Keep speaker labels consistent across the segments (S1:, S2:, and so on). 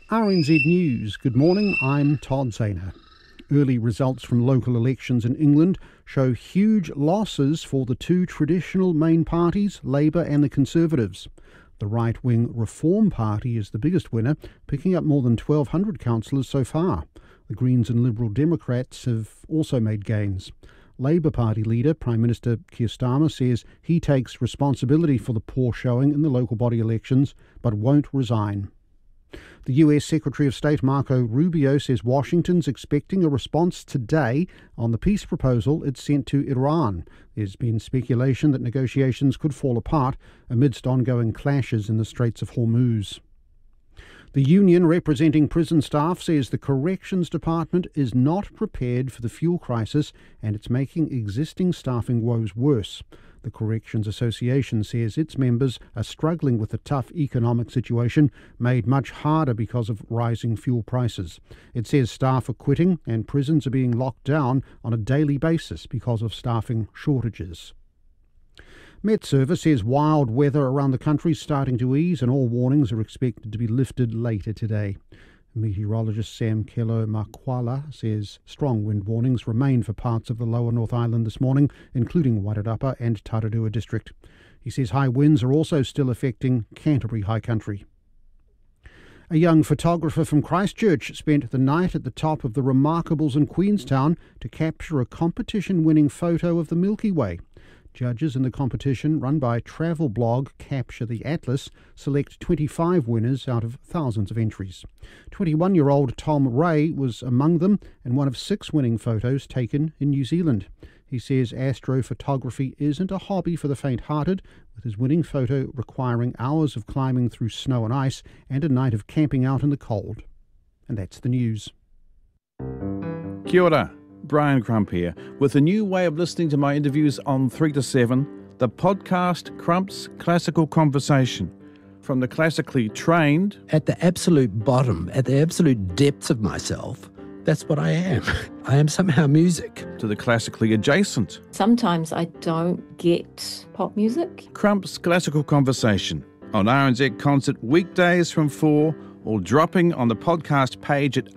S1: RNZ News. Good morning, I'm Todd Zahner. Early results from local elections in England show huge losses for the two traditional main parties, Labour and the Conservatives. The right-wing Reform Party is the biggest winner, picking up more than 1,200 councillors so far. The Greens and Liberal Democrats have also made gains. Labour Party leader, Prime Minister Keir Starmer, says he takes responsibility for the poor showing in the local body elections, but won't resign. The US Secretary of State Marco Rubio says Washington's expecting a response today on the peace proposal it sent to Iran. There's been speculation that negotiations could fall apart amidst ongoing clashes in the Straits of Hormuz. The union representing prison staff says the Corrections Department is not prepared for the fuel crisis and it's making existing staffing woes worse. The Corrections Association says its members are struggling with a tough economic situation made much harder because of rising fuel prices. It says staff are quitting and prisons are being locked down on a daily basis because of staffing shortages. Met Service says wild weather around the country is starting to ease and all warnings are expected to be lifted later today. Meteorologist Sam Kelo-Makwala says strong wind warnings remain for parts of the lower North Island this morning, including Wairarapa and Tararua district. He says high winds are also still affecting Canterbury High Country. A young photographer from Christchurch spent the night at the top of the Remarkables in Queenstown to capture a competition-winning photo of the Milky Way. Judges in the competition, run by travel blog Capture the Atlas, select 25 winners out of thousands of entries. 21-year-old Tom Ray was among them and one of 6 winning photos taken in New Zealand. He says astrophotography isn't a hobby for the faint-hearted, with his winning photo requiring hours of climbing through snow and ice and a night of camping out in the cold. And that's the news.
S2: Kia ora. Brian Crump here, with a new way of listening to my interviews on 3 to 7, the podcast Crump's Classical Conversation. From the classically trained...
S3: At the absolute bottom, at the absolute depths of myself, that's what I am. I am somehow music.
S2: To the classically adjacent.
S4: Sometimes I don't get pop music.
S2: Crump's Classical Conversation on RNZ Concert weekdays from 4, or dropping on the podcast page at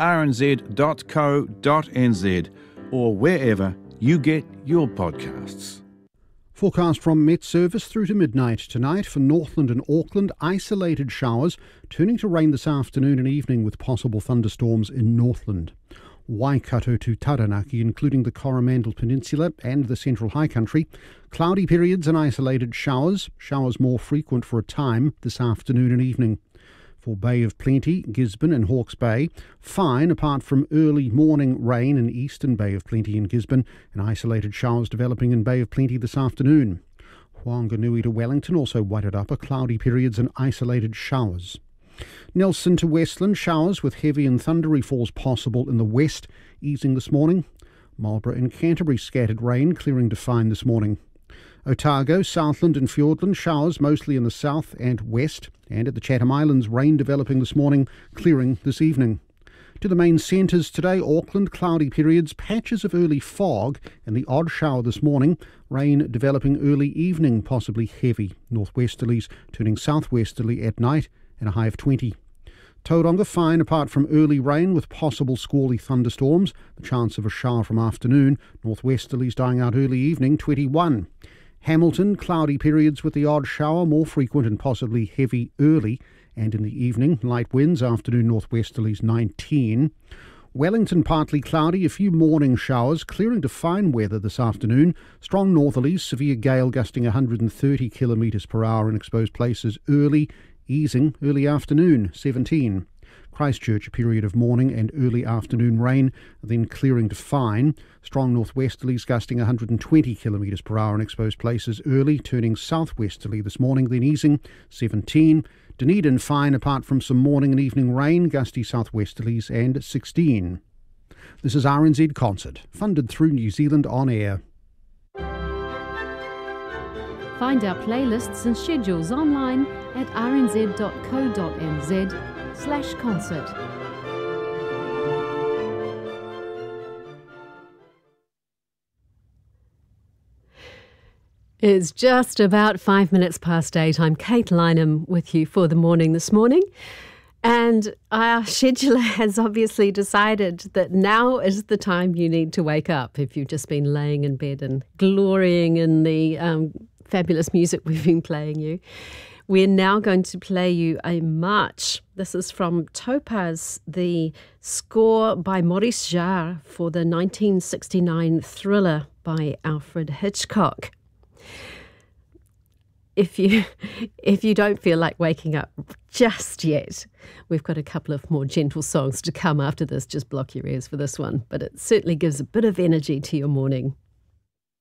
S2: rnz.co.nz. or wherever you get your podcasts.
S1: Forecast from Met Service through to midnight tonight for Northland and Auckland. Isolated showers turning to rain this afternoon and evening with possible thunderstorms in Northland. Waikato to Taranaki, including the Coromandel Peninsula and the Central High Country. Cloudy periods and isolated showers. Showers more frequent for a time this afternoon and evening. For Bay of Plenty, Gisborne and Hawke's Bay, fine apart from early morning rain in eastern Bay of Plenty and Gisborne, and isolated showers developing in Bay of Plenty this afternoon. Whanganui to Wellington, also Wairarapa, cloudy periods and isolated showers. Nelson to Westland, showers with heavy and thundery falls possible in the west, easing this morning. Marlborough and Canterbury, scattered rain, clearing to fine this morning. Otago, Southland and Fiordland, showers mostly in the south and west, and at the Chatham Islands, rain developing this morning, clearing this evening. To the main centres today, Auckland, cloudy periods, patches of early fog and the odd shower this morning, rain developing early evening, possibly heavy, northwesterlies turning southwesterly at night and a high of 20. Tauranga, fine apart from early rain with possible squally thunderstorms, the chance of a shower from afternoon, northwesterlies dying out early evening, 21. Hamilton, cloudy periods with the odd shower, more frequent and possibly heavy early and in the evening. Light winds, afternoon northwesterlies 19. Wellington, partly cloudy, a few morning showers, clearing to fine weather this afternoon. Strong northerlies, severe gale gusting 130 kilometres per hour in exposed places early, easing early afternoon 17. Christchurch, a period of morning and early afternoon rain, then clearing to fine. Strong northwesterlies gusting 120 kilometres per hour in exposed places early, turning southwesterly this morning, then easing 17. Dunedin, fine apart from some morning and evening rain, gusty southwesterlies and 16. This is RNZ Concert, funded through New Zealand On Air.
S5: Find our playlists and schedules online at rnz.co.nz/concert. It's just about 5 minutes past 8. I'm Kate Lynham with you for the morning this morning.
S6: And our scheduler has obviously decided that now is the time you need to wake up if you've just been laying in bed and glorying in the fabulous music we've been playing you. We're now going to play you a march. This is from Topaz, the score by Maurice Jarre for the 1969 thriller by Alfred Hitchcock. If you don't feel like waking up just yet, we've got a couple of more gentle songs to come after this. Just block your ears for this one, but it certainly gives a bit of energy to your morning.